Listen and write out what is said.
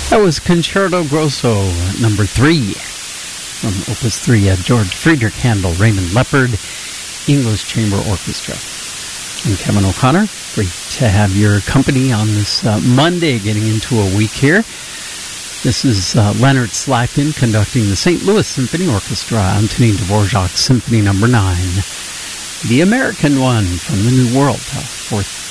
That was Concerto Grosso, number 3, from Opus 3, George Friedrich Handel, Raymond Leopard, English Chamber Orchestra. I'm Kevin O'Connor. Great to have your company on this Monday, getting into a week here. This is Leonard Slatkin conducting the St. Louis Symphony Orchestra, Antonin Dvorak's Symphony No. 9, the American one from the New World, fourth